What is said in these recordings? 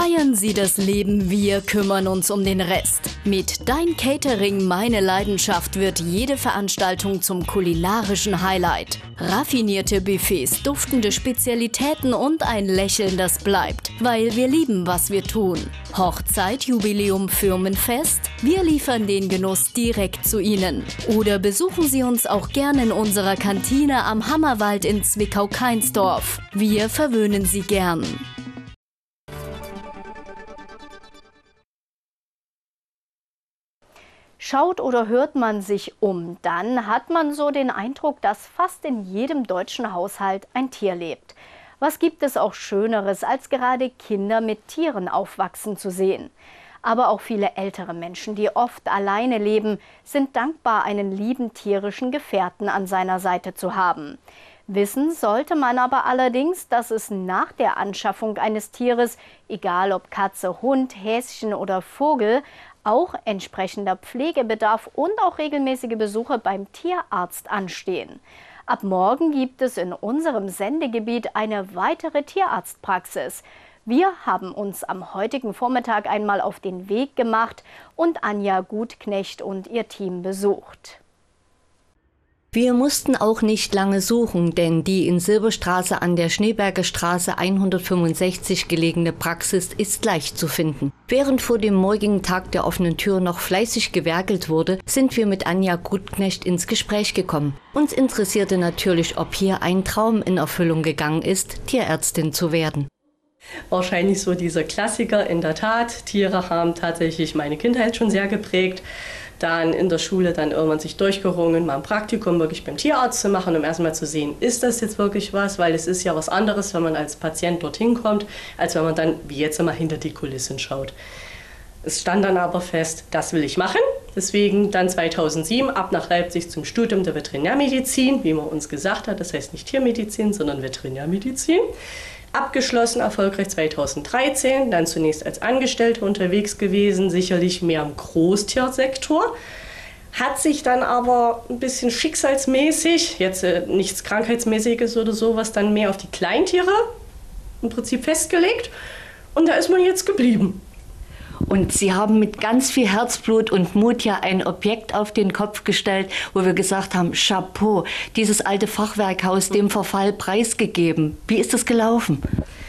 Feiern Sie das Leben, wir kümmern uns um den Rest. Mit Dein Catering, meine Leidenschaft wird jede Veranstaltung zum kulinarischen Highlight. Raffinierte Buffets, duftende Spezialitäten und ein Lächeln, das bleibt, weil wir lieben, was wir tun. Hochzeit, Jubiläum, Firmenfest? Wir liefern den Genuss direkt zu Ihnen. Oder besuchen Sie uns auch gerne in unserer Kantine am Hammerwald in Zwickau-Kainsdorf. Wir verwöhnen Sie gern. Schaut oder hört man sich um, dann hat man so den Eindruck, dass fast in jedem deutschen Haushalt ein Tier lebt. Was gibt es auch Schöneres, als gerade Kinder mit Tieren aufwachsen zu sehen? Aber auch viele ältere Menschen, die oft alleine leben, sind dankbar, einen lieben tierischen Gefährten an seiner Seite zu haben. Wissen sollte man aber allerdings, dass es nach der Anschaffung eines Tieres, egal ob Katze, Hund, Häschen oder Vogel, auch entsprechender Pflegebedarf und auch regelmäßige Besuche beim Tierarzt anstehen. Ab morgen gibt es in unserem Sendegebiet eine weitere Tierarztpraxis. Wir haben uns am heutigen Vormittag einmal auf den Weg gemacht und Anja Gutknecht und ihr Team besucht. Wir mussten auch nicht lange suchen, denn die in Silberstraße an der Schneeberger Straße 165 gelegene Praxis ist leicht zu finden. Während vor dem morgigen Tag der offenen Tür noch fleißig gewerkelt wurde, sind wir mit Anja Gutknecht ins Gespräch gekommen. Uns interessierte natürlich, ob hier ein Traum in Erfüllung gegangen ist, Tierärztin zu werden. Wahrscheinlich so dieser Klassiker, in der Tat. Tiere haben tatsächlich meine Kindheit schon sehr geprägt. Dann in der Schule dann irgendwann sich durchgerungen, mal ein Praktikum wirklich beim Tierarzt zu machen, um erstmal zu sehen, ist das jetzt wirklich was? Weil es ist ja was anderes, wenn man als Patient dorthin kommt, als wenn man dann, wie jetzt immer, hinter die Kulissen schaut. Es stand dann aber fest, das will ich machen. Deswegen dann 2007 ab nach Leipzig zum Studium der Veterinärmedizin, wie man uns gesagt hat. Das heißt nicht Tiermedizin, sondern Veterinärmedizin. Abgeschlossen, erfolgreich 2013, dann zunächst als Angestellte unterwegs gewesen, sicherlich mehr im Großtiersektor. Hat sich dann aber ein bisschen schicksalsmäßig, jetzt nichts Krankheitsmäßiges oder sowas, dann mehr auf die Kleintiere im Prinzip festgelegt. Und da ist man jetzt geblieben. Und Sie haben mit ganz viel Herzblut und Mut ja ein Objekt auf den Kopf gestellt, wo wir gesagt haben, Chapeau, dieses alte Fachwerkhaus dem Verfall preisgegeben. Wie ist das gelaufen?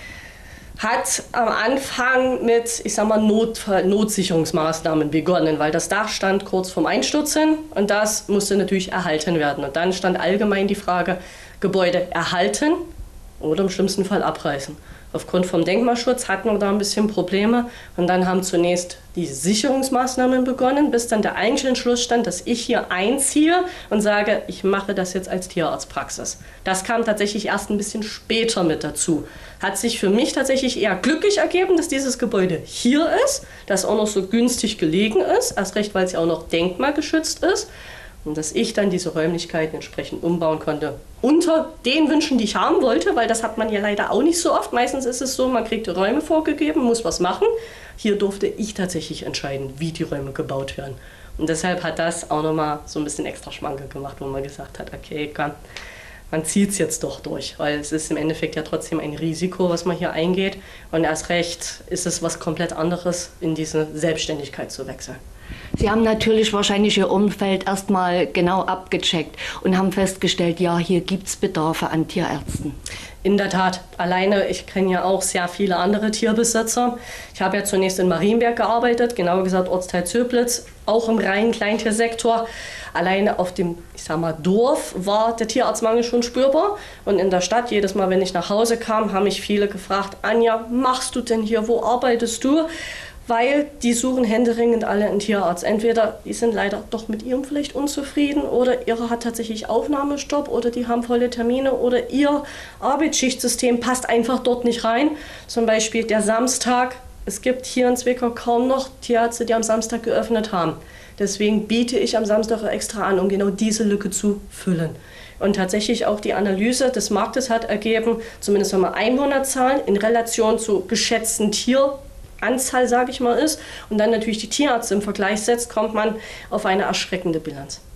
Hat am Anfang mit, ich sag mal, Notsicherungsmaßnahmen begonnen, weil das Dach stand kurz vorm Einstürzen und das musste natürlich erhalten werden. Und dann stand allgemein die Frage, Gebäude erhalten oder im schlimmsten Fall abreißen. Aufgrund vom Denkmalschutz hatten wir da ein bisschen Probleme und dann haben zunächst die Sicherungsmaßnahmen begonnen, bis dann der eigentliche Entschluss stand, dass ich hier einziehe und sage, ich mache das jetzt als Tierarztpraxis. Das kam tatsächlich erst ein bisschen später mit dazu. Hat sich für mich tatsächlich eher glücklich ergeben, dass dieses Gebäude hier ist, das auch noch so günstig gelegen ist, erst recht, weil es ja auch noch denkmalgeschützt ist. Und dass ich dann diese Räumlichkeiten entsprechend umbauen konnte. Unter den Wünschen, die ich haben wollte, weil das hat man ja leider auch nicht so oft. Meistens ist es so, man kriegt Räume vorgegeben, muss was machen. Hier durfte ich tatsächlich entscheiden, wie die Räume gebaut werden. Und deshalb hat das auch nochmal so ein bisschen extra Schmanke gemacht, wo man gesagt hat, okay, komm, man zieht es jetzt doch durch. Weil es ist im Endeffekt ja trotzdem ein Risiko, was man hier eingeht. Und erst recht ist es was komplett anderes, in diese Selbstständigkeit zu wechseln. Sie haben natürlich wahrscheinlich Ihr Umfeld erstmal genau abgecheckt und haben festgestellt, ja, hier gibt es Bedarfe an Tierärzten. In der Tat. Alleine, ich kenne ja auch sehr viele andere Tierbesitzer. Ich habe ja zunächst in Marienberg gearbeitet, genauer gesagt Ortsteil Zöblitz, auch im reinen Kleintierssektor. Alleine auf dem, ich sag mal, Dorf war der Tierarztmangel schon spürbar. Und in der Stadt, jedes Mal, wenn ich nach Hause kam, haben mich viele gefragt, Anja, machst du denn hier, wo arbeitest du? Weil die suchen händeringend alle einen Tierarzt. Entweder die sind leider doch mit ihrem vielleicht unzufrieden oder ihre hat tatsächlich Aufnahmestopp oder die haben volle Termine oder ihr Arbeitsschichtsystem passt einfach dort nicht rein. Zum Beispiel der Samstag. Es gibt hier in Zwickau kaum noch Tierärzte, die am Samstag geöffnet haben. Deswegen biete ich am Samstag extra an, um genau diese Lücke zu füllen. Und tatsächlich auch die Analyse des Marktes hat ergeben, zumindest wenn man Einwohnerzahlen in Relation zu geschätzten Tieranzahl, sage ich mal, ist und dann natürlich die Tierärzte im Vergleich setzt, kommt man auf eine erschreckende Bilanz.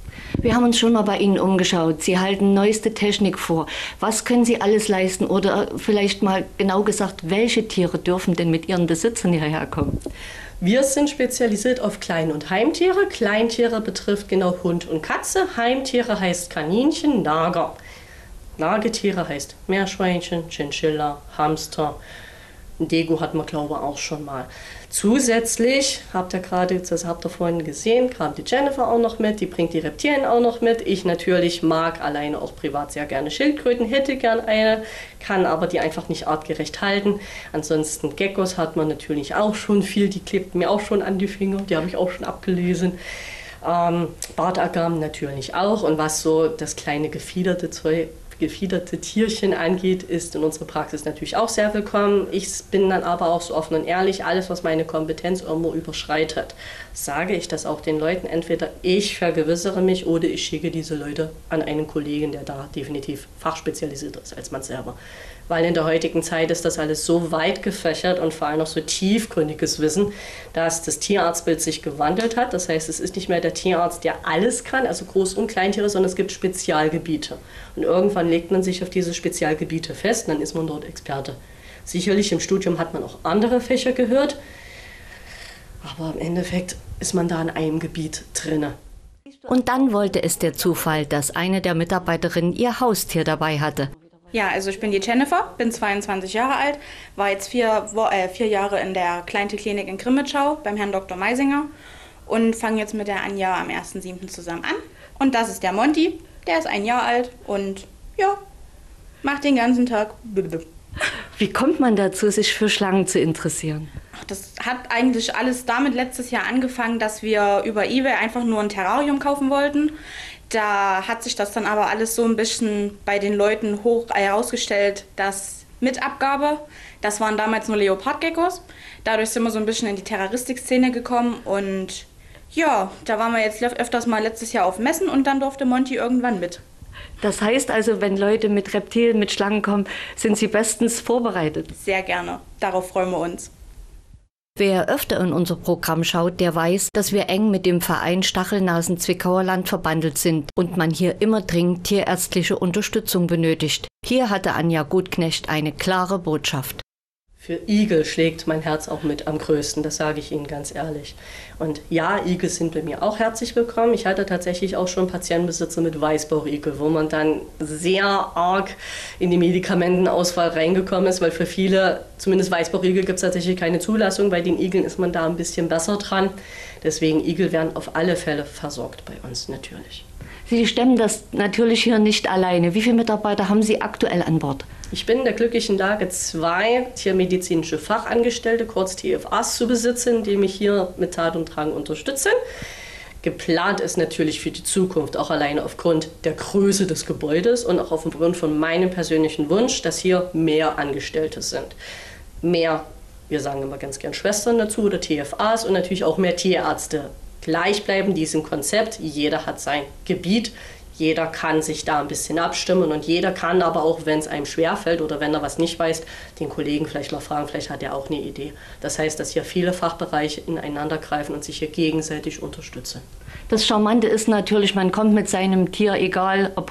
Wir haben uns schon mal bei Ihnen umgeschaut. Sie halten neueste Technik vor. Was können Sie alles leisten? Oder vielleicht mal genau gesagt, welche Tiere dürfen denn mit ihren Besitzern hierher kommen? Wir sind spezialisiert auf Klein- und Heimtiere. Kleintiere betrifft genau Hund und Katze. Heimtiere heißt Kaninchen, Nager. Nagetiere heißt Meerschweinchen, Chinchilla, Hamster. Ein Dego hat man, glaube ich, auch schon mal. Zusätzlich, habt ihr vorhin gesehen, kam die Jennifer auch noch mit, die bringt die Reptilien auch noch mit. Ich natürlich mag alleine auch privat sehr gerne Schildkröten, hätte gern eine, kann aber die einfach nicht artgerecht halten. Ansonsten Geckos hat man natürlich auch schon viel, die klebten mir auch schon an die Finger, die habe ich auch schon abgelesen. Bartagamen natürlich auch, und was so das kleine gefiederte Tierchen angeht, ist in unserer Praxis natürlich auch sehr willkommen. Ich bin dann aber auch so offen und ehrlich, alles, was meine Kompetenz irgendwo überschreitet, sage ich das auch den Leuten. Entweder ich vergewissere mich oder ich schicke diese Leute an einen Kollegen, der da definitiv fachspezialisiert ist als man selber. Weil in der heutigen Zeit ist das alles so weit gefächert und vor allem noch so tiefgründiges Wissen, dass das Tierarztbild sich gewandelt hat. Das heißt, es ist nicht mehr der Tierarzt, der alles kann, also Groß- und Kleintiere, sondern es gibt Spezialgebiete. Und irgendwann legt man sich auf diese Spezialgebiete fest und dann ist man dort Experte. Sicherlich im Studium hat man auch andere Fächer gehört, aber im Endeffekt ist man da in einem Gebiet drinne. Und dann wollte es der Zufall, dass eine der Mitarbeiterinnen ihr Haustier dabei hatte. Ja, also ich bin die Jennifer, bin 22 Jahre alt, war jetzt 4 Jahre in der Kleintierklinik in Grimmitschau beim Herrn Dr. Meisinger und fange jetzt mit der Anja am 1.7. zusammen an. Und das ist der Monty, der ist 1 Jahr alt und ja, macht den ganzen Tag. Wie kommt man dazu, sich für Schlangen zu interessieren? Das hat eigentlich alles damit letztes Jahr angefangen, dass wir über eBay einfach nur ein Terrarium kaufen wollten. Da hat sich das dann aber alles so ein bisschen bei den Leuten hoch herausgestellt, dass mit Abgabe, das waren damals nur Leopardgeckos. Dadurch sind wir so ein bisschen in die Terroristik-Szene gekommen und ja, da waren wir jetzt öfters mal letztes Jahr auf Messen und dann durfte Monty irgendwann mit. Das heißt also, wenn Leute mit Reptilien, mit Schlangen kommen, sind sie bestens vorbereitet? Sehr gerne, darauf freuen wir uns. Wer öfter in unser Programm schaut, der weiß, dass wir eng mit dem Verein Stachelnasen-Zwickauer Land verbandelt sind und man hier immer dringend tierärztliche Unterstützung benötigt. Hier hatte Anja Gutknecht eine klare Botschaft. Für Igel schlägt mein Herz auch mit am größten, das sage ich Ihnen ganz ehrlich. Und ja, Igel sind bei mir auch herzlich willkommen. Ich hatte tatsächlich auch schon Patientenbesitzer mit Weißbauchigel, wo man dann sehr arg in die Medikamentenauswahl reingekommen ist, weil für viele, zumindest Weißbauchigel, gibt es tatsächlich keine Zulassung. Bei den Igeln ist man da ein bisschen besser dran. Deswegen, Igel werden auf alle Fälle versorgt bei uns natürlich. Sie stemmen das natürlich hier nicht alleine. Wie viele Mitarbeiter haben Sie aktuell an Bord? Ich bin in der glücklichen Lage, 2 tiermedizinische Fachangestellte, kurz TFAs, zu besitzen, die mich hier mit Tat und Drang unterstützen. Geplant ist natürlich für die Zukunft, auch alleine aufgrund der Größe des Gebäudes und auch aufgrund von meinem persönlichen Wunsch, dass hier mehr Angestellte sind. Mehr, wir sagen immer ganz gern Schwestern dazu oder TFAs und natürlich auch mehr Tierärzte. Gleich bleiben diesem Konzept, jeder hat sein Gebiet, jeder kann sich da ein bisschen abstimmen und jeder kann aber auch, wenn es einem schwerfällt oder wenn er was nicht weiß, den Kollegen vielleicht mal fragen, vielleicht hat er auch eine Idee. Das heißt, dass hier viele Fachbereiche ineinander greifen und sich hier gegenseitig unterstützen. Das Charmante ist natürlich, man kommt mit seinem Tier, egal ob